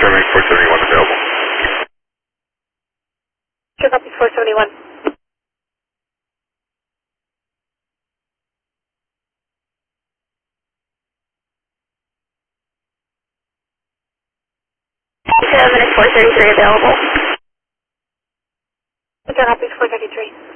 Germany 471 available. Sure, copy 471. Minutes 433 available. Sure, copy 433.